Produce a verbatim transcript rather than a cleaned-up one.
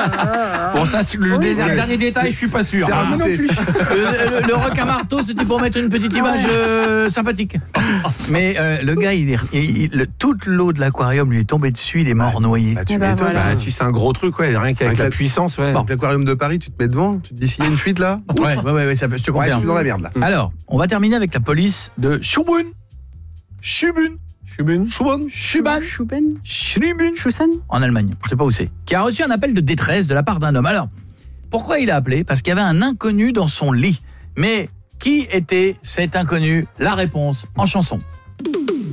Bon, ça, le, Oui, dé- c'est- le dernier détail, je suis pas sûr. C'est hein. rajouté. le, le, le requin marteau, c'était pour mettre une petite image euh, sympathique. Mais euh, le gars, il est, il- il- le- toute l'eau de l'aquarium lui est tombée dessus, il est mort noyé. Bah, tu Eh ben, m'étonnes. voilà. Bah, si c'est un gros truc, ouais, rien qu'avec Avec la la- puissance, ouais. Avec l'aquarium de Paris, tu te mets devant, tu te dis s'il y a une fuite là. Ouais, ouais, ouais, ouais, ça peut, je te Ouais, je confirme. suis dans la merde là. Alors, on va terminer avec la police de Schubun. Schubun. Schubun. Schubun. Schuban. Schuben, Schubun. Schussen. En Allemagne, je sais pas où c'est. Qui a reçu un appel de détresse de la part d'un homme. Alors, pourquoi il a appelé? Parce qu'il y avait un inconnu dans son lit. Mais qui était cet inconnu? La réponse en chanson.